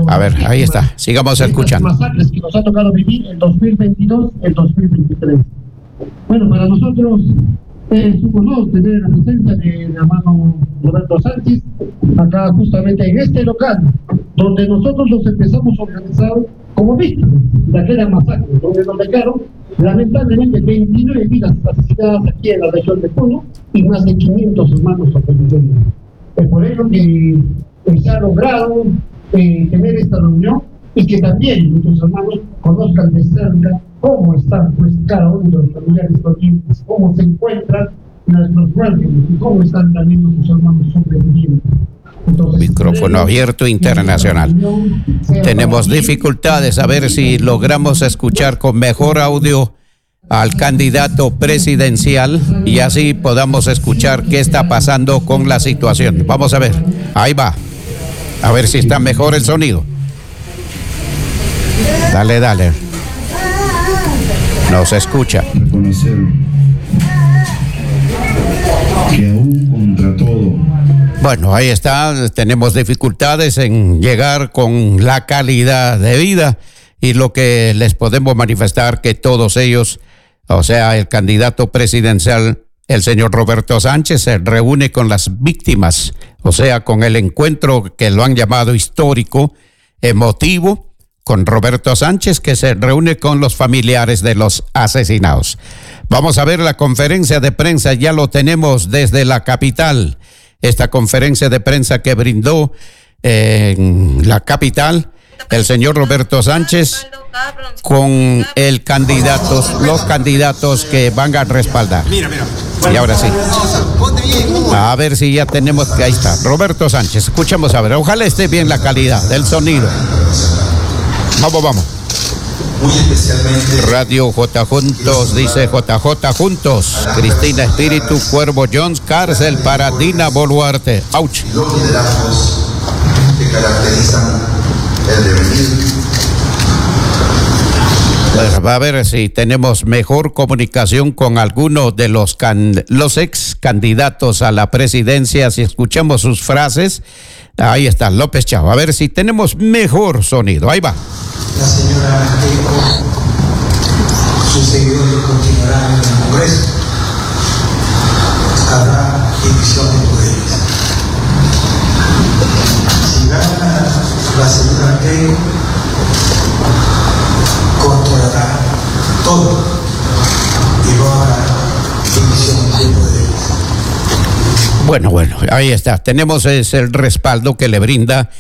A ver, ahí está. Sigamos escuchando. Masacres que nos ha tocado vivir el 2022, el 2023. Bueno, para nosotros es un honor tener la presencia del hermano Roberto Sánchez acá justamente en este local, donde nosotros nos empezamos a organizar como víctimas de aquella masacre, donde nos dejaron lamentablemente 29 vidas asesinadas aquí en la región de Puno y más de 500 hermanos fallecidos. Es por ello que se ha logrado tener esta reunión y que también nuestros hermanos conozcan de cerca cómo están pues cada uno de los familiares dolientes, cómo se encuentran nuestros muertos y cómo están también nuestros hermanos sobreviviendo. Entonces, micrófono abierto internacional. Tenemos dificultades a ver si logramos escuchar con mejor audio al candidato presidencial y así podamos escuchar qué está pasando con la situación. Vamos a ver, ahí va. A ver si está mejor el sonido. Dale, dale. No se escucha. Reconocer que aún contra todo. Bueno, ahí está. Tenemos dificultades en llegar con la calidad de vida y lo que les podemos manifestar que todos ellos, o sea, el candidato presidencial, el señor Roberto Sánchez, se reúne con las víctimas, o sea, con el encuentro que lo han llamado histórico, emotivo, con Roberto Sánchez, que se reúne con los familiares de los asesinados. Vamos a ver la conferencia de prensa, ya lo tenemos desde la capital. Esta conferencia de prensa que brindó en la capital el señor Roberto Sánchez con los candidatos que van a respaldar. Y ahora sí. A ver si ya tenemos, ahí está, Roberto Sánchez. Escuchemos a ver, ojalá esté bien la calidad del sonido. Vamos. Muy especialmente Radio J Juntos, dice JJ Juntos. Cristina Espíritu, Cuervo Jones, cárcel para Dina Boluarte. ¡Auch! los liderazgos que caracterizan el devenir. Bueno, va a ver si tenemos mejor comunicación con alguno de los ex candidatos a la presidencia, si escuchamos sus frases. Ahí está, López Chao. A ver si tenemos mejor sonido. Ahí va. La señora Keiko, sus seguidores continuarán en el Congreso. Habrá división de poderes. Si gana la señora Keiko, controlará todo y no habrá división de poderes. Bueno, ahí está. Tenemos el respaldo que le brinda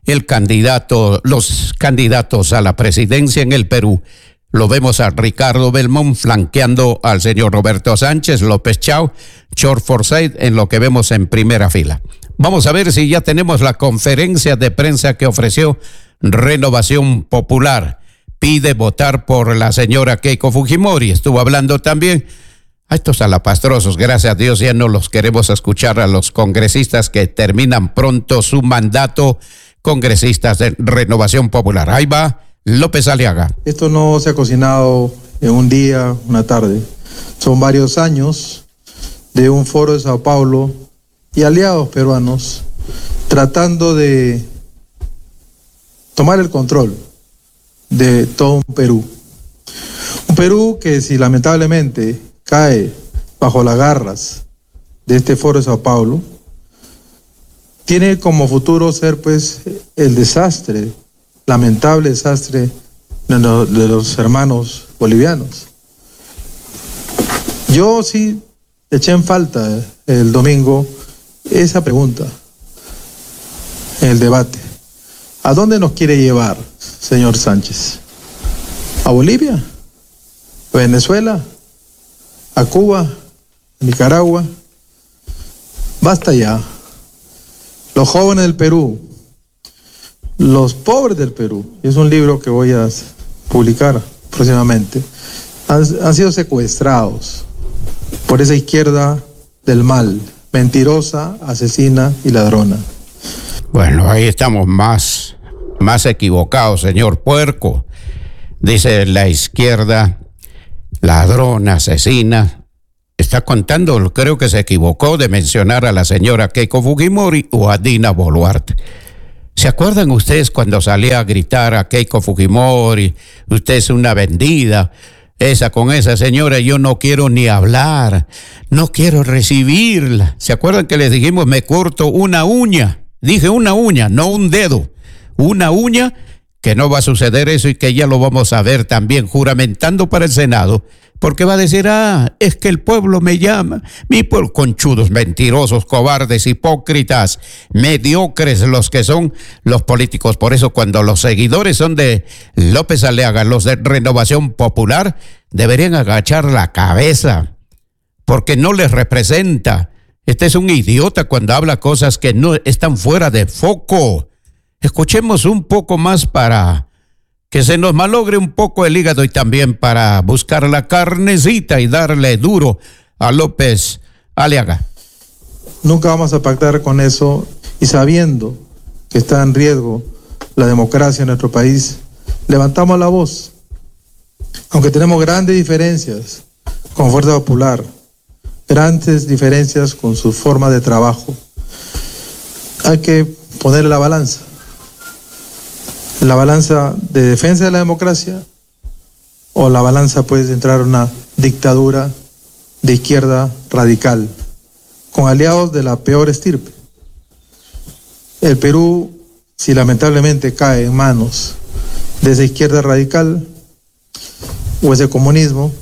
los candidatos a la presidencia en el Perú. Lo vemos a Ricardo Belmont flanqueando al señor Roberto Sánchez, López Chao, George Forsyth en lo que vemos en primera fila. Vamos a ver si ya tenemos la conferencia de prensa que ofreció Renovación Popular. Pide votar por la señora Keiko Fujimori. Estuvo hablando también a estos alapastrosos, gracias a Dios ya no los queremos escuchar, a los congresistas que terminan pronto su mandato, congresistas de Renovación Popular. Ahí va López Aliaga. Esto no se ha cocinado en un día, una tarde. Son varios años de un foro de Sao Paulo y aliados peruanos tratando de tomar el control de todo un Perú. Un Perú que si lamentablemente cae bajo las garras de este foro de Sao Paulo, tiene como futuro ser pues el desastre, lamentable desastre de los hermanos bolivianos. Yo sí eché en falta el domingo esa pregunta en el debate. ¿A dónde nos quiere llevar, señor Sánchez? ¿A Bolivia? ¿A Venezuela? ¿A Cuba? ¿A Nicaragua? Basta ya. Los jóvenes del Perú, los pobres del Perú, es un libro que voy a publicar próximamente, han sido secuestrados por esa izquierda del mal, mentirosa, asesina y ladrona. Bueno, ahí estamos más equivocados, señor Puerco. Dice la izquierda, ladrona, asesina. Está contando, creo que se equivocó de mencionar a la señora Keiko Fujimori o a Dina Boluarte. ¿Se acuerdan ustedes cuando salía a gritar a Keiko Fujimori, usted es una vendida? Con esa señora yo no quiero ni hablar, no quiero recibirla. ¿Se acuerdan que les dijimos me corto una uña? Dije una uña, no un dedo. Una uña, que no va a suceder eso y que ya lo vamos a ver también juramentando para el Senado. Porque va a decir, es que el pueblo me llama. Mi pueblo, conchudos, mentirosos, cobardes, hipócritas, mediocres los que son los políticos. Por eso cuando los seguidores son de López Aliaga, los de Renovación Popular, deberían agachar la cabeza, porque no les representa. Este es un idiota cuando habla cosas que no están fuera de foco. Escuchemos un poco más para que se nos malogre un poco el hígado y también para buscar la carnecita y darle duro a López Aliaga. Nunca vamos a pactar con eso, y sabiendo que está en riesgo la democracia en nuestro país, levantamos la voz. Aunque tenemos grandes diferencias con Fuerza Popular, grandes diferencias con su forma de trabajo, hay que poner la balanza de defensa de la democracia, o la balanza puede entrar una dictadura de izquierda radical, con aliados de la peor estirpe. El Perú, si lamentablemente cae en manos de esa izquierda radical o ese comunismo,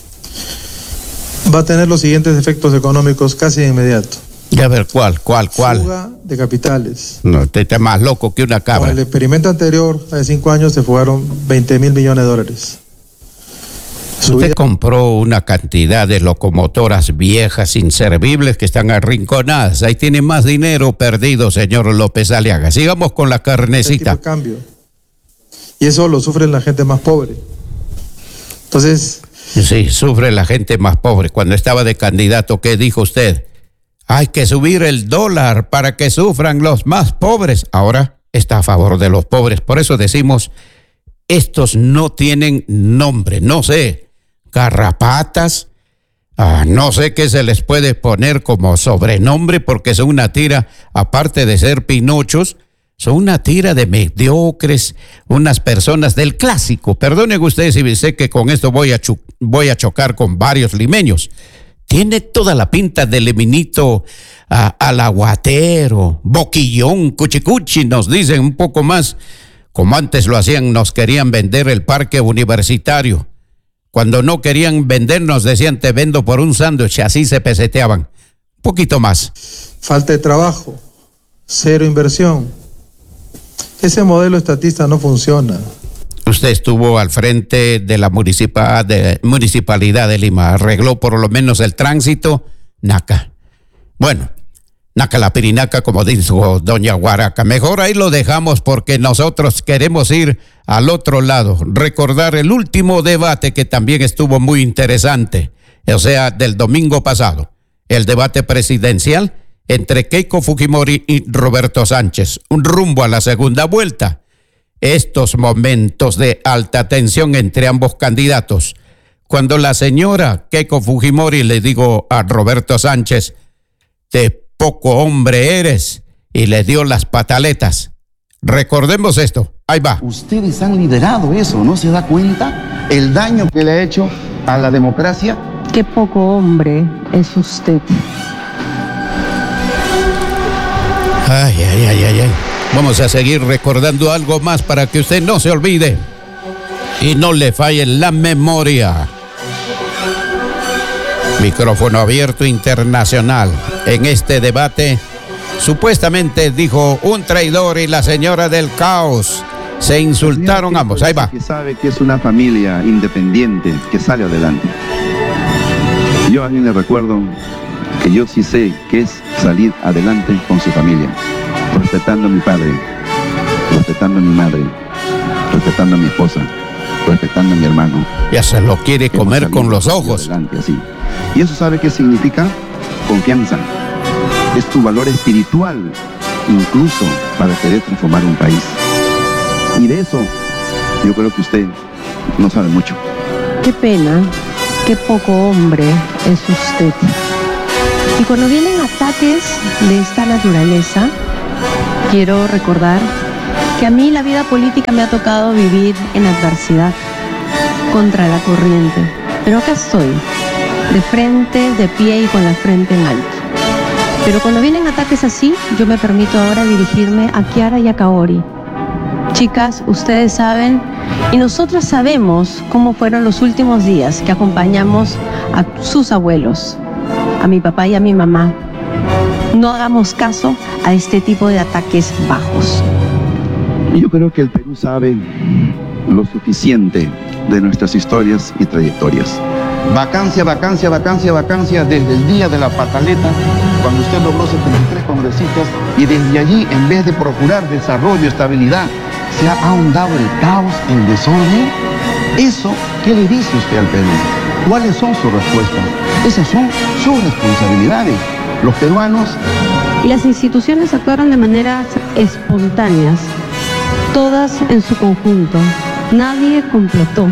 va a tener los siguientes efectos económicos casi de inmediato. Y a ver, ¿cuál? Fuga de capitales. No, usted está más loco que una cabra. Con el experimento anterior, hace 5 años, se fugaron 20.000 millones de dólares. Usted compró una cantidad de locomotoras viejas, inservibles, que están arrinconadas. Ahí tiene más dinero perdido, señor López Aliaga. Sigamos con la carnecita. Tipo de cambio. Y eso lo sufre la gente más pobre. Entonces... Sí, sufre la gente más pobre. Cuando estaba de candidato, ¿qué dijo usted? Hay que subir el dólar para que sufran los más pobres. Ahora está a favor de los pobres. Por eso decimos, estos no tienen nombre. No sé, garrapatas, no sé qué se les puede poner como sobrenombre, porque son una tira, aparte de ser pinochos, son una tira de mediocres, unas personas del clásico. Perdonen ustedes si sé que con esto voy a chocar con varios limeños. Tiene toda la pinta del Leminito al aguatero, boquillón, cuchicuchi, nos dicen un poco más. Como antes lo hacían, nos querían vender el parque universitario. Cuando no querían vender, nos decían, te vendo por un sándwich, así se peseteaban. Un poquito más. Falta de trabajo, cero inversión. Ese modelo estatista no funciona. Usted estuvo al frente de la Municipalidad de Lima, arregló por lo menos el tránsito, naca. Bueno, naca la pirinaca, como dijo doña Guaraca. Mejor ahí lo dejamos porque nosotros queremos ir al otro lado, recordar el último debate que también estuvo muy interesante, o sea, del domingo pasado, el debate presidencial entre Keiko Fujimori y Roberto Sánchez, un rumbo a la segunda vuelta. Estos momentos de alta tensión entre ambos candidatos, cuando la señora Keiko Fujimori le dijo a Roberto Sánchez, de poco hombre eres, y le dio las pataletas. Recordemos esto, ahí va. Ustedes han liderado eso, ¿no se da cuenta? El daño que le ha hecho a la democracia. Qué poco hombre es usted. Ay. Vamos a seguir recordando algo más para que usted no se olvide y no le falle la memoria. Micrófono abierto internacional. En este debate, supuestamente dijo un traidor y la señora del caos. Se insultaron ambos. Ahí va. Que sabe que es una familia independiente que sale adelante. Yo a mí le recuerdo que yo sí sé que es salir adelante con su familia, respetando a mi padre, respetando a mi madre, respetando a mi esposa, respetando a mi hermano. Ya se lo quiere comer con los ojos. Adelante, así. Y eso sabe qué significa confianza. Es tu valor espiritual, incluso para querer transformar un país. Y de eso yo creo que usted no sabe mucho. Qué pena, qué poco hombre es usted. Y cuando vienen ataques de esta naturaleza, quiero recordar que a mí la vida política me ha tocado vivir en adversidad, contra la corriente. Pero acá estoy, de frente, de pie y con la frente en alto. Pero cuando vienen ataques así, yo me permito ahora dirigirme a Kiara y a Kaori. Chicas, ustedes saben, y nosotros sabemos cómo fueron los últimos días que acompañamos a sus abuelos, a mi papá y a mi mamá. No hagamos caso a este tipo de ataques bajos. Yo creo que el Perú sabe lo suficiente de nuestras historias y trayectorias. Vacancia, vacancia, vacancia, vacancia desde el día de la pataleta, cuando usted logró 73 congresistas, y desde allí, en vez de procurar desarrollo, estabilidad, se ha ahondado el caos, el desorden. ¿Eso qué le dice usted al Perú? ¿Cuáles son sus respuestas? Esas son sus responsabilidades. Los peruanos... Y las instituciones actuaron de maneras espontáneas, todas en su conjunto. Nadie complotó.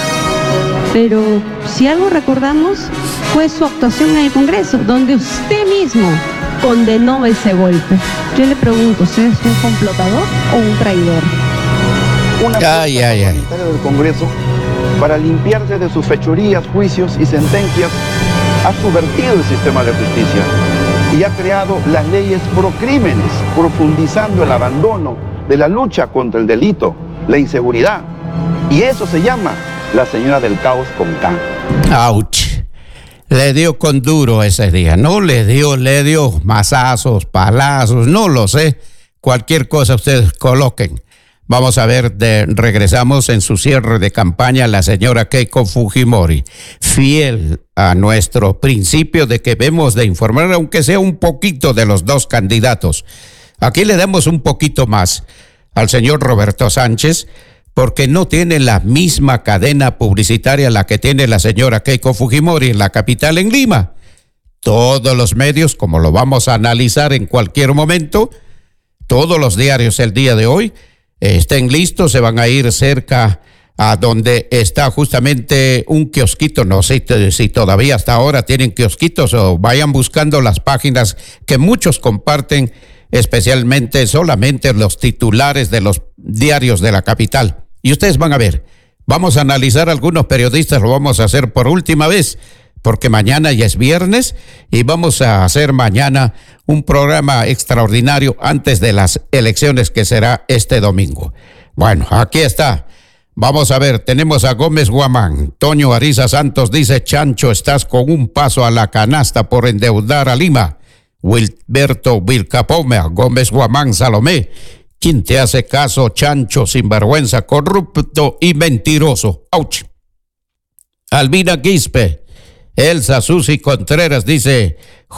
Pero si algo recordamos, fue su actuación en el Congreso, donde usted mismo condenó ese golpe. Yo le pregunto, ¿usted es un complotador o un traidor? Una parlamentaria del Congreso, para limpiarse de sus fechorías, juicios y sentencias, ha subvertido el sistema de justicia y ha creado las leyes pro crímenes, profundizando el abandono de la lucha contra el delito, la inseguridad. Y eso se llama la señora del caos con K. ¡Auch! Le dio con duro ese día. No le dio mazazos, palazos, no lo sé. Cualquier cosa ustedes coloquen. Vamos a ver, regresamos en su cierre de campaña la señora Keiko Fujimori, fiel a nuestro principio de que debemos de informar, aunque sea un poquito, de los dos candidatos. Aquí le damos un poquito más al señor Roberto Sánchez, porque no tiene la misma cadena publicitaria la que tiene la señora Keiko Fujimori en la capital, en Lima. Todos los medios, como lo vamos a analizar en cualquier momento, todos los diarios el día de hoy, estén listos, se van a ir cerca a donde está justamente un kiosquito. No sé si todavía hasta ahora tienen kiosquitos, o vayan buscando las páginas que muchos comparten, especialmente solamente los titulares de los diarios de la capital. Y ustedes van a ver, vamos a analizar algunos periodistas, lo vamos a hacer por última vez, porque mañana ya es viernes y vamos a hacer mañana un programa extraordinario antes de las elecciones, que será este domingo. Bueno, aquí está. Vamos a ver, tenemos a Gómez Guamán. Toño Ariza Santos dice: Chancho, estás con un paso a la canasta por endeudar a Lima. Wilberto Vilcapome, Gómez Guamán Salomé: ¿quién te hace caso, Chancho, sinvergüenza, corrupto y mentiroso? ¡Auch! Albina Quispe, Elsa Susi Contreras dice: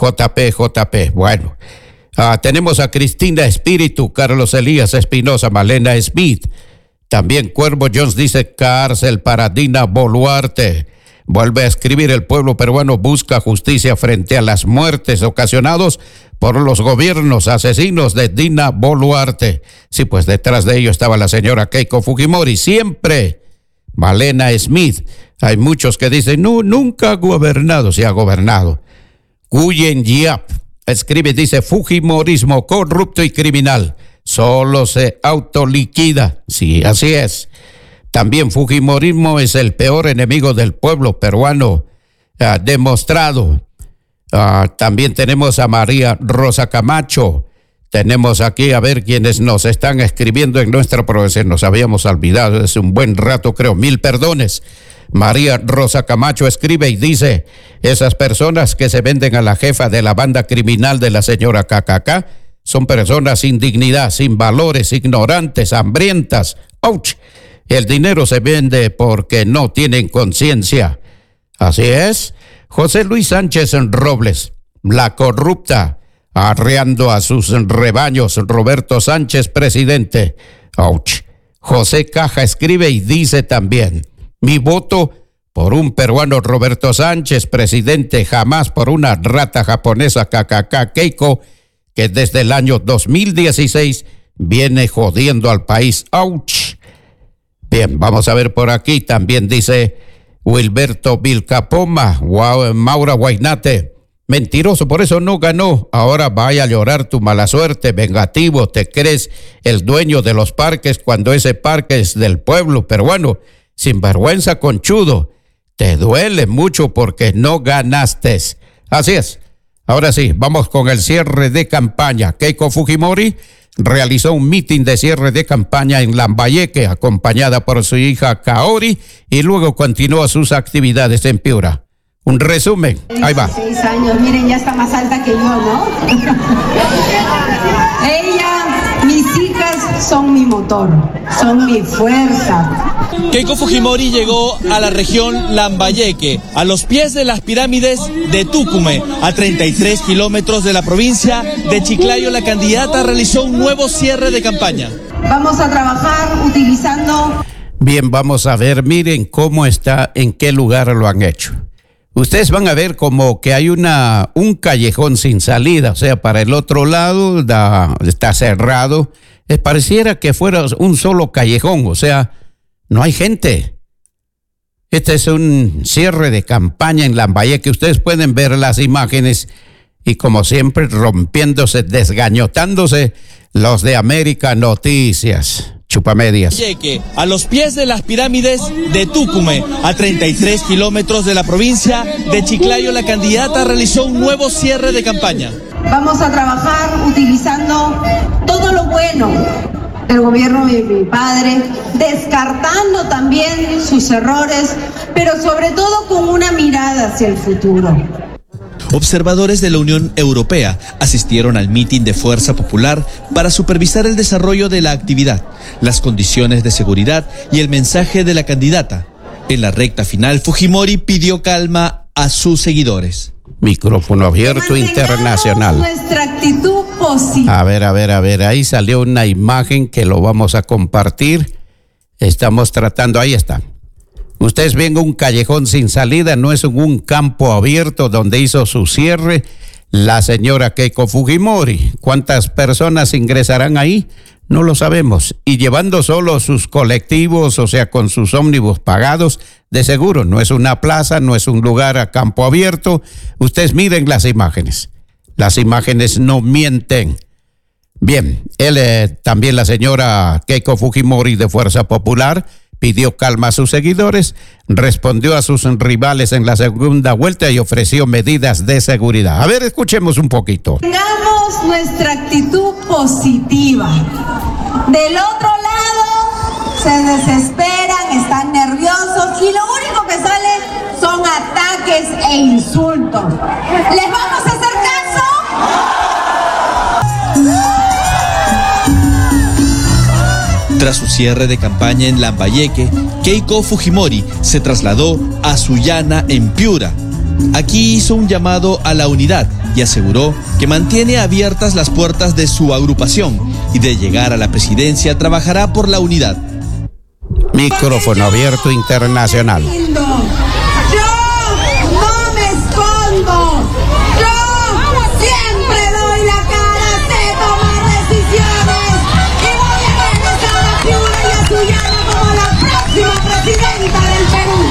JP. Bueno, tenemos a Cristina Espíritu, Carlos Elías Espinosa, Malena Smith. También Cuervo Jones dice: cárcel para Dina Boluarte. Vuelve a escribir: el pueblo peruano busca justicia frente a las muertes ocasionadas por los gobiernos asesinos de Dina Boluarte. Sí, pues detrás de ello estaba la señora Keiko Fujimori, siempre. Malena Smith. Hay muchos que dicen: no, nunca ha gobernado. Sí ha gobernado. Guyen Yap escribe, dice: Fujimorismo corrupto y criminal, solo se autoliquida. Sí, así es. También Fujimorismo es el peor enemigo del pueblo peruano, demostrado. También tenemos a María Rosa Camacho. Tenemos aquí, a ver, quienes nos están escribiendo en nuestra profesión. Nos habíamos olvidado hace un buen rato, creo. 1000 perdones. María Rosa Camacho escribe y dice: esas personas que se venden a la jefa de la banda criminal de la señora KKK son personas sin dignidad, sin valores, ignorantes, hambrientas. ¡Auch! El dinero se vende porque no tienen conciencia. Así es. José Luis Sánchez Robles, la corrupta, arreando a sus rebaños. Roberto Sánchez, presidente. ¡Auch! José Caja escribe y dice también: mi voto por un peruano, Roberto Sánchez, presidente, jamás por una rata japonesa, KKK Keiko, que desde el año 2016 viene jodiendo al país. ¡Auch! Bien, vamos a ver por aquí. También dice Wilberto Vilcapoma, Maura Guainate: Mentiroso, por eso no ganó. Ahora vaya a llorar tu mala suerte, vengativo. Te crees el dueño de los parques cuando ese parque es del pueblo peruano. Sinvergüenza conchudo. Te duele mucho porque no ganaste. Así es. Ahora sí, vamos con el cierre de campaña. Keiko Fujimori realizó un mitin de cierre de campaña en Lambayeque, acompañada por su hija Kaori, y luego continuó sus actividades en Piura. Un resumen, ahí va. 16 años, miren, ya está más alta que yo, ¿no? Ella, mis hijas son mi motor, son mi fuerza. Keiko Fujimori llegó a la región Lambayeque, a los pies de las pirámides de Tucumé, a 33 kilómetros de la provincia de Chiclayo. La candidata realizó un nuevo cierre de campaña. Vamos a trabajar utilizando... Bien, vamos a ver, miren cómo está, en qué lugar lo han hecho. Ustedes van a ver como que hay un callejón sin salida, o sea, para el otro lado está cerrado. Pareciera que fuera un solo callejón, o sea, no hay gente. Este es un cierre de campaña en Lambayeque. Ustedes pueden ver las imágenes y como siempre rompiéndose, desgañotándose los de América Noticias. Chupamedias. A los pies de las pirámides de Tucumé, a 33 kilómetros de la provincia de Chiclayo, la candidata realizó un nuevo cierre de campaña. Vamos a trabajar utilizando todo lo bueno del gobierno de mi padre, descartando también sus errores, pero sobre todo con una mirada hacia el futuro. Observadores de la Unión Europea asistieron al mitin de Fuerza Popular para supervisar el desarrollo de la actividad, las condiciones de seguridad y el mensaje de la candidata. En la recta final, Fujimori pidió calma a sus seguidores. Micrófono abierto internacional. Nuestra actitud positiva. A ver, ahí salió una imagen que lo vamos a compartir. Estamos tratando, ahí está. Ustedes ven un callejón sin salida, no es un campo abierto donde hizo su cierre la señora Keiko Fujimori. ¿Cuántas personas ingresarán ahí? No lo sabemos. Y llevando solo sus colectivos, o sea, con sus ómnibus pagados, de seguro, no es una plaza, no es un lugar a campo abierto. Ustedes miren las imágenes. Las imágenes no mienten. Bien, también la señora Keiko Fujimori de Fuerza Popular pidió calma a sus seguidores, respondió a sus rivales en la segunda vuelta y ofreció medidas de seguridad. A ver, escuchemos un poquito. Tengamos nuestra actitud positiva. Del otro lado se desesperan, están nerviosos y lo único que sale son ataques e insultos. ¿Les vamos a hacer caso? Tras su cierre de campaña en Lambayeque, Keiko Fujimori se trasladó a Sullana, en Piura. Aquí hizo un llamado a la unidad y aseguró que mantiene abiertas las puertas de su agrupación y de llegar a la presidencia trabajará por la unidad. Micrófono abierto internacional. Yo no me escondo. Yo siempre doy la cara, sé tomar decisiones y voy a regresar a Piura y a Sullana como la próxima presidenta del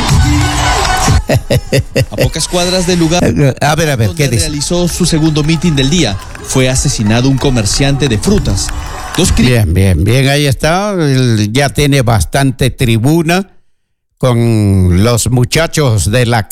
Perú. A pocas cuadras del lugar a ver, ¿qué dice? Realizó su segundo mitin del día. Fue asesinado un comerciante de frutas. Bien, ahí está. Ya tiene bastante tribuna con los muchachos de la